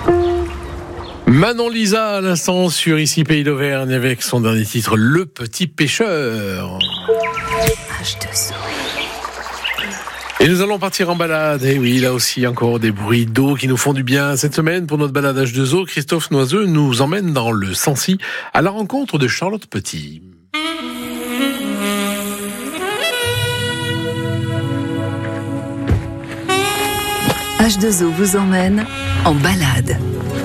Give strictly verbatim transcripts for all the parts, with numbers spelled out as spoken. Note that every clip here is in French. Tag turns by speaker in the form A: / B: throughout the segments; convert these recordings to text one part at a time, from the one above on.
A: Manon Lisa à l'instant sur Ici Pays d'Auvergne avec son dernier titre Le Petit Pêcheur. Et nous allons partir en balade. Et oui, là aussi encore des bruits d'eau qui nous font du bien. Cette semaine, pour notre balade H deux O, Christophe Noiseux nous emmène dans le Sancy à la rencontre de Charlotte Petit.
B: H deux O vous emmène en balade.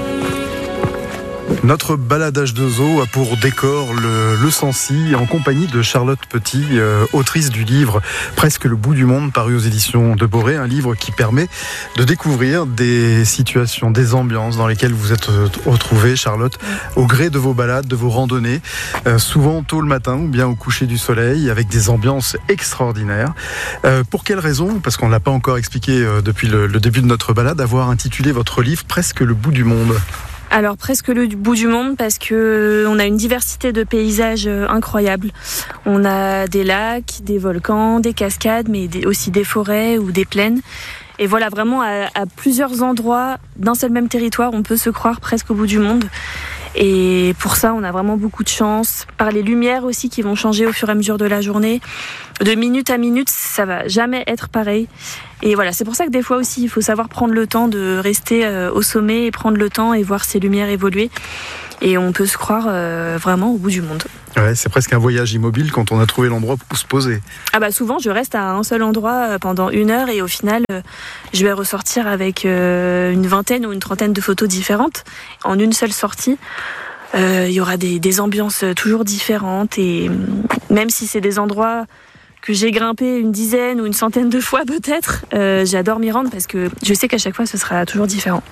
C: Notre balade H deux O a pour décor le, le Sancy en compagnie de Charlotte Petit, euh, autrice du livre Presque le bout du monde, paru aux éditions de Boré, un livre qui permet de découvrir des situations, des ambiances dans lesquelles vous êtes retrouvée, Charlotte, au gré de vos balades, de vos randonnées, euh, souvent tôt le matin ou bien au coucher du soleil, avec des ambiances extraordinaires. Euh, pour quelle raison, parce qu'on ne l'a pas encore expliqué euh, depuis le, le début de notre balade, avoir intitulé votre livre Presque le bout du monde ?
D: Alors presque le bout du monde parce que on a une diversité de paysages incroyables. On a des lacs, des volcans, des cascades, mais des, aussi des forêts ou des plaines. Et voilà, vraiment à, à plusieurs endroits d'un seul même territoire, on peut se croire presque au bout du monde. Et pour ça, on a vraiment beaucoup de chance. Par les lumières aussi qui vont changer au fur et à mesure de la journée. De minute à minute, ça va jamais être pareil. Et voilà, c'est pour ça que des fois aussi, il faut savoir prendre le temps de rester euh, au sommet et prendre le temps et voir ces lumières évoluer. Et on peut se croire euh, vraiment au bout du monde.
C: Ouais, c'est presque un voyage immobile quand on a trouvé l'endroit où se poser.
D: Ah bah souvent, je reste à un seul endroit pendant une heure et au final, euh, je vais ressortir avec euh, une vingtaine ou une trentaine de photos différentes en une seule sortie. Euh, il y aura des, des ambiances toujours différentes et même si c'est des endroits que j'ai grimpé une dizaine ou une centaine de fois peut-être, euh, j'adore m'y rendre parce que je sais qu'à chaque fois, ce sera toujours différent.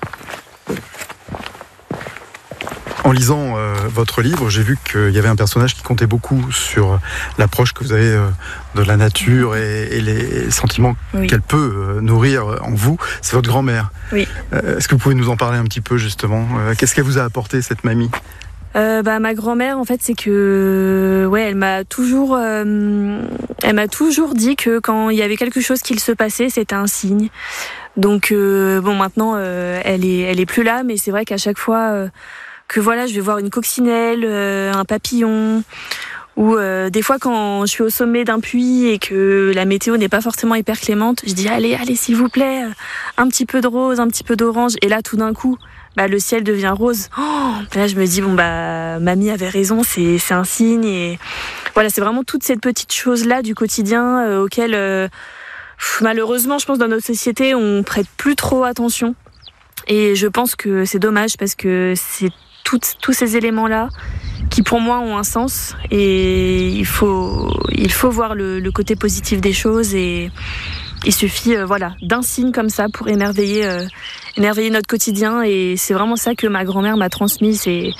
C: En lisant euh, votre livre, j'ai vu qu'il y avait un personnage qui comptait beaucoup sur l'approche que vous avez euh, de la nature et, et les sentiments oui. qu'elle peut euh, nourrir en vous. C'est votre grand-mère.
D: Oui.
C: Euh, est-ce que vous pouvez nous en parler un petit peu justement ? euh, Qu'est-ce qu'elle vous a apporté, cette mamie ?
D: Euh, bah ma grand-mère en fait c'est que ouais elle m'a toujours euh, elle m'a toujours dit que quand il y avait quelque chose qui se passait c'était un signe. Donc euh, bon maintenant euh, elle est elle est plus là mais c'est vrai qu'à chaque fois euh, que voilà je vais voir une coccinelle, euh, un papillon ou euh, des fois quand je suis au sommet d'un puits et que la météo n'est pas forcément hyper clémente, je dis allez allez s'il vous plaît un petit peu de rose, un petit peu d'orange et là tout d'un coup bah, le ciel devient rose. Oh, là, je me dis, bon, bah, mamie avait raison, c'est, c'est un signe. Et voilà, c'est vraiment toutes ces petites choses-là du quotidien euh, auxquelles, euh, pff, malheureusement, je pense, dans notre société, on prête plus trop attention. Et je pense que c'est dommage parce que c'est toutes, tous ces éléments-là qui, pour moi, ont un sens. Et il faut, il faut voir le, le côté positif des choses et il suffit euh, voilà, d'un signe comme ça pour émerveiller, euh, émerveiller notre quotidien. Et c'est vraiment ça que ma grand-mère m'a transmis. C'est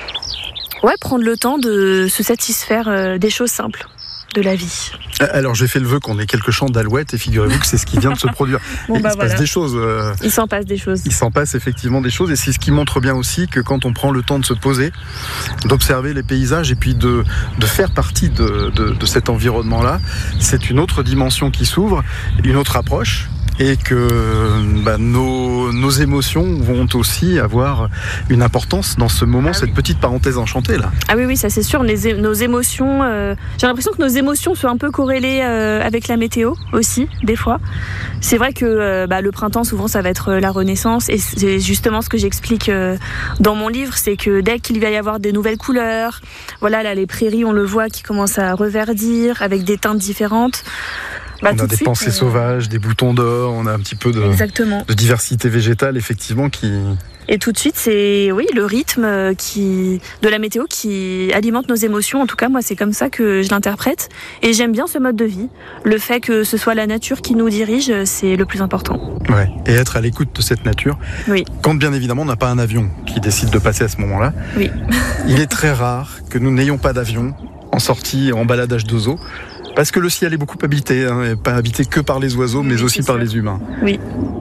D: ouais, prendre le temps de se satisfaire euh, des choses simples de la vie.
C: Alors j'ai fait le vœu qu'on ait quelques chants d'alouettes et figurez-vous que c'est ce qui vient de se produire.
D: Bon, bah,
C: il se
D: voilà.
C: passe des choses. Euh,
D: il s'en passe des choses.
C: Il s'en passe effectivement des choses et c'est ce qui montre bien aussi que quand on prend le temps de se poser, d'observer les paysages et puis de, de faire partie de, de, de cet environnement-là, c'est une autre dimension qui s'ouvre, une autre approche. Et que bah, nos, nos émotions vont aussi avoir une importance dans ce moment, ah, cette oui. petite parenthèse enchantée là.
D: Ah oui, oui, ça c'est sûr. Les, nos émotions, euh, j'ai l'impression que nos émotions sont un peu corrélées euh, avec la météo aussi, des fois. C'est vrai que euh, bah, le printemps, souvent, ça va être la renaissance. Et c'est justement ce que j'explique euh, dans mon livre, c'est que dès qu'il va y avoir des nouvelles couleurs, voilà, là, les prairies, on le voit, qui commencent à reverdir avec des teintes différentes. Bah,
C: on a des
D: suite,
C: pensées
D: euh...
C: sauvages, des boutons d'or, on a un petit peu de, de diversité végétale effectivement qui...
D: Et tout de suite, c'est oui, le rythme qui, de la météo qui alimente nos émotions. En tout cas, moi, c'est comme ça que je l'interprète. Et j'aime bien ce mode de vie. Le fait que ce soit la nature qui nous dirige, c'est le plus important.
C: Ouais. Et être à l'écoute de cette nature.
D: Oui.
C: Quand, bien évidemment, on n'a pas un avion qui décide de passer à ce moment-là.
D: Oui.
C: Il est très rare que nous n'ayons pas d'avion en sortie, en balade H deux O. Parce que le ciel est beaucoup habité, hein, et pas habité que par les oiseaux, mais oui, aussi par les humains.
D: Oui.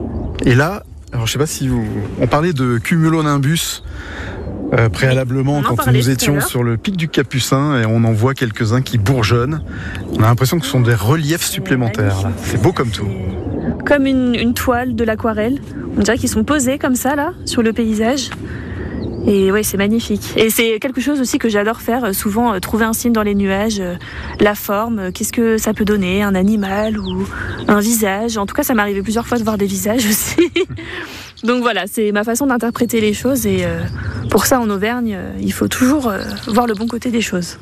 C: Et là, alors je sais pas si vous... On parlait de cumulonimbus euh, préalablement
D: oui,
C: quand nous étions sur le pic du Capucin, et on en voit quelques-uns qui bourgeonnent. On a l'impression que ce sont des reliefs supplémentaires. Là. C'est beau comme tout.
D: comme une, une toile de l'aquarelle. On dirait qu'ils sont posés comme ça là sur le paysage. Et ouais, c'est magnifique. Et c'est quelque chose aussi que j'adore faire, souvent euh, trouver un signe dans les nuages, euh, la forme, euh, qu'est-ce que ça peut donner, un animal ou un visage. En tout cas, ça m'est arrivé plusieurs fois de voir des visages aussi. Donc voilà, c'est ma façon d'interpréter les choses et euh, pour ça en Auvergne, euh, il faut toujours euh, voir le bon côté des choses.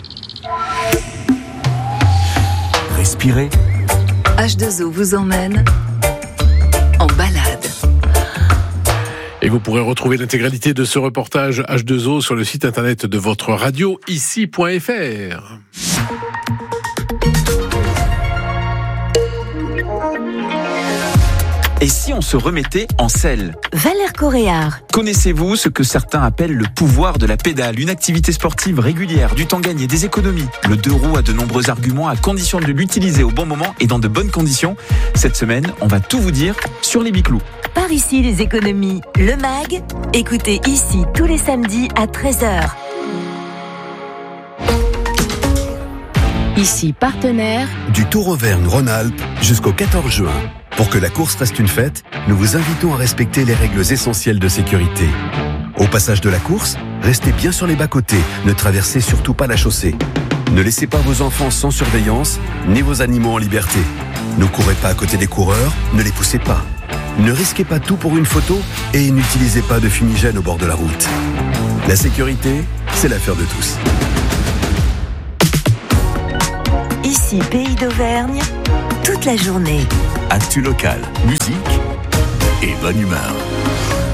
E: Respirez.
B: H deux O vous emmène en balade.
A: Et vous pourrez retrouver l'intégralité de ce reportage H deux O sur le site internet de votre radio, ici point f r.
E: Et si on se remettait en selle ?
F: Valère Coréard.
E: Connaissez-vous ce que certains appellent le pouvoir de la pédale ? Une activité sportive régulière, du temps gagné, des économies. Le deux roues a de nombreux arguments à condition de l'utiliser au bon moment et dans de bonnes conditions. Cette semaine, on va tout vous dire sur les biclous.
F: Par ici, les économies. Le mag. Écoutez ici tous les samedis à treize heures.
G: Ici, partenaire
H: du Tour Auvergne-Rhône-Alpes jusqu'au quatorze juin. Pour que la course reste une fête, nous vous invitons à respecter les règles essentielles de sécurité. Au passage de la course, restez bien sur les bas-côtés, ne traversez surtout pas la chaussée. Ne laissez pas vos enfants sans surveillance, ni vos animaux en liberté. Ne courez pas à côté des coureurs, ne les poussez pas. Ne risquez pas tout pour une photo et n'utilisez pas de fumigène au bord de la route. La sécurité, c'est l'affaire de tous.
F: Ici, Pays d'Auvergne, toute la journée.
H: Actu local, musique et bonne humeur.